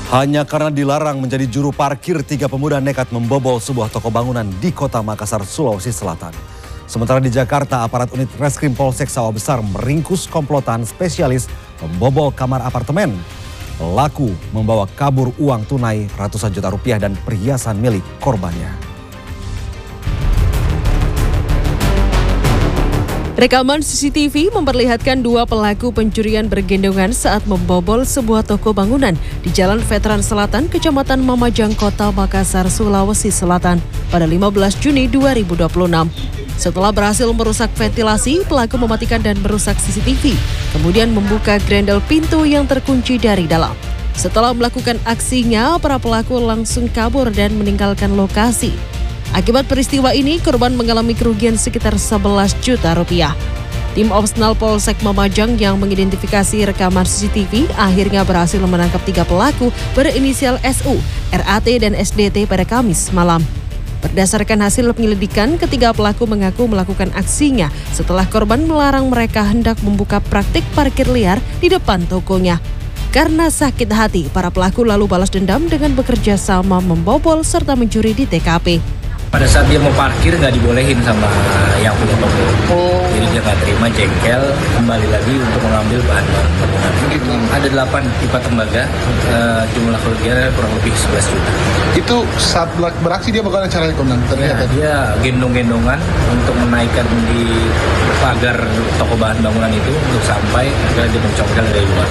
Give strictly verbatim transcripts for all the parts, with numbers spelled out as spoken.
Hanya karena dilarang menjadi juru parkir, tiga pemuda nekat membobol sebuah toko bangunan di Kota Makassar, Sulawesi Selatan. Sementara di Jakarta, aparat unit Reskrim Polsek Sawah Besar meringkus komplotan spesialis membobol kamar apartemen. Pelaku membawa kabur uang tunai ratusan juta rupiah dan perhiasan milik korbannya. Rekaman C C T V memperlihatkan dua pelaku pencurian bergendongan saat membobol sebuah toko bangunan di Jalan Veteran Selatan, Kecamatan Mamajang, Kota Makassar, Sulawesi Selatan pada lima belas Juni dua ribu dua puluh enam. Setelah berhasil merusak ventilasi, pelaku mematikan dan merusak C C T V, kemudian membuka grendel pintu yang terkunci dari dalam. Setelah melakukan aksinya, para pelaku langsung kabur dan meninggalkan lokasi. Akibat peristiwa ini, korban mengalami kerugian sekitar sebelas juta rupiah. Tim Opsnal Polsek Mamajang yang mengidentifikasi rekaman C C T V akhirnya berhasil menangkap tiga pelaku berinisial S U, R A T, dan S D T pada Kamis malam. Berdasarkan hasil penyelidikan, ketiga pelaku mengaku melakukan aksinya setelah korban melarang mereka hendak membuka praktik parkir liar di depan tokonya. Karena sakit hati, para pelaku lalu balas dendam dengan bekerja sama membobol serta mencuri di T K P. Pada saat dia mau parkir nggak dibolehin sama yang punya toko. Oh. Jadi dia nggak terima, jengkel, kembali lagi untuk mengambil bahan bangunan. Ada delapan pipa tembaga, uh, jumlah kerugian kurang lebih sebelas juta. Itu saat beraksi dia bagaimana caranya, Komandan? Ternyata ya, dia gendong-gendongan untuk menaikkan di pagar toko bahan bangunan itu untuk sampai akhirnya dia mencongkel dari luar.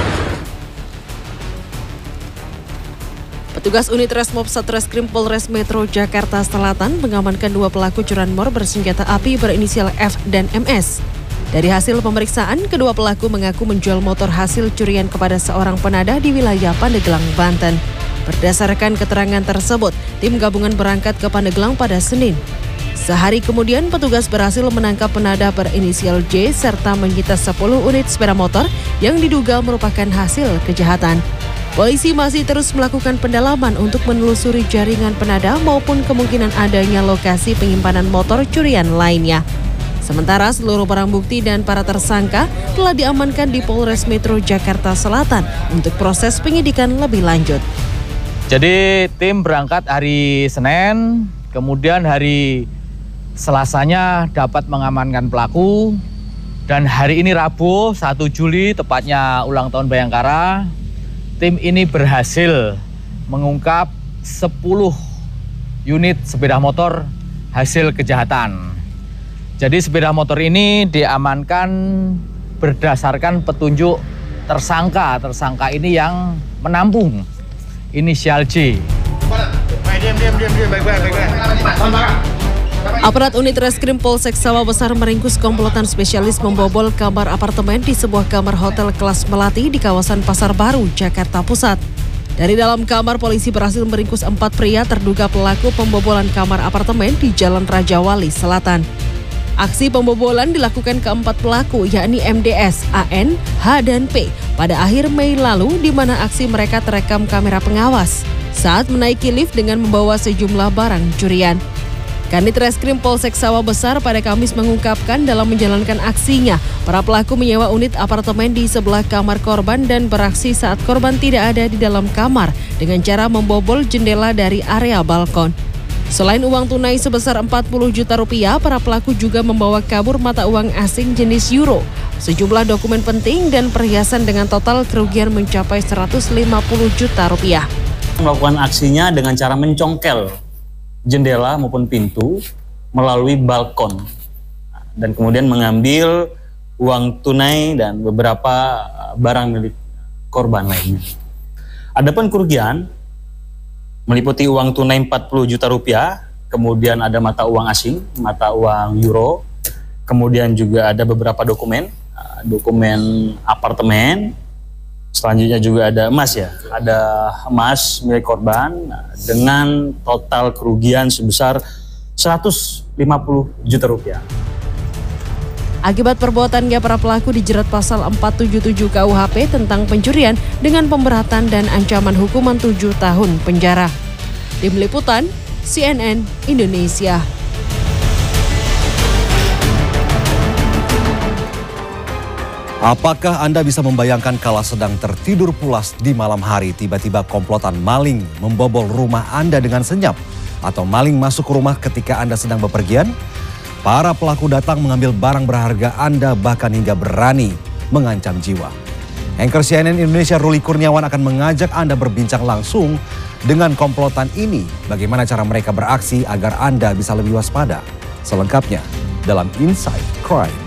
Petugas unit Resmob Satreskrim Polres Metro Jakarta Selatan mengamankan dua pelaku curanmor bersenjata api berinisial F dan M S. Dari hasil pemeriksaan, kedua pelaku mengaku menjual motor hasil curian kepada seorang penadah di wilayah Pandeglang, Banten. Berdasarkan keterangan tersebut, tim gabungan berangkat ke Pandeglang pada Senin. Sehari kemudian, petugas berhasil menangkap penadah berinisial J serta menyita sepuluh unit sepeda motor yang diduga merupakan hasil kejahatan. Polisi masih terus melakukan pendalaman untuk menelusuri jaringan penadah maupun kemungkinan adanya lokasi penyimpanan motor curian lainnya. Sementara seluruh barang bukti dan para tersangka telah diamankan di Polres Metro Jakarta Selatan untuk proses penyidikan lebih lanjut. Jadi tim berangkat hari Senin, kemudian hari Selasanya dapat mengamankan pelaku, dan hari ini Rabu satu Juli tepatnya ulang tahun Bayangkara, tim ini berhasil mengungkap sepuluh unit sepeda motor hasil kejahatan. Jadi sepeda motor ini diamankan berdasarkan petunjuk tersangka. Tersangka ini yang menampung inisial J. Aparat unit Reskrim Polsek Sawah Besar meringkus komplotan spesialis membobol kamar apartemen di sebuah kamar hotel kelas melati di kawasan Pasar Baru, Jakarta Pusat. Dari dalam kamar, polisi berhasil meringkus empat pria terduga pelaku pembobolan kamar apartemen di Jalan Raja Wali Selatan. Aksi pembobolan dilakukan keempat pelaku, yakni M D S, A N, H, dan P, pada akhir Mei lalu, di mana aksi mereka terekam kamera pengawas saat menaiki lift dengan membawa sejumlah barang curian. Kanit Reskrim Polsek Sawah Besar pada Kamis mengungkapkan dalam menjalankan aksinya, para pelaku menyewa unit apartemen di sebelah kamar korban dan beraksi saat korban tidak ada di dalam kamar dengan cara membobol jendela dari area balkon. Selain uang tunai sebesar empat puluh juta rupiah, para pelaku juga membawa kabur mata uang asing jenis euro, sejumlah dokumen penting dan perhiasan dengan total kerugian mencapai seratus lima puluh juta rupiah. Melakukan aksinya dengan cara mencongkel jendela maupun pintu melalui balkon dan kemudian mengambil uang tunai dan beberapa barang milik korban lainnya. Adapun kerugian meliputi uang tunai empat puluh juta rupiah, kemudian ada mata uang asing, mata uang euro, kemudian juga ada beberapa dokumen, dokumen apartemen. Selanjutnya juga ada emas ya, ada emas milik korban dengan total kerugian sebesar seratus lima puluh juta rupiah. Akibat perbuatannya, para pelaku dijerat pasal empat tujuh tujuh K U H P tentang pencurian dengan pemberatan dan ancaman hukuman tujuh tahun penjara. Tim Liputan C N N Indonesia. Apakah Anda bisa membayangkan kala sedang tertidur pulas di malam hari, tiba-tiba komplotan maling membobol rumah Anda dengan senyap? Atau maling masuk ke rumah ketika Anda sedang bepergian? Para pelaku datang mengambil barang berharga Anda, bahkan hingga berani mengancam jiwa. Anchor C N N Indonesia Ruli Kurniawan akan mengajak Anda berbincang langsung dengan komplotan ini. Bagaimana cara mereka beraksi agar Anda bisa lebih waspada? Selengkapnya dalam Inside Crime.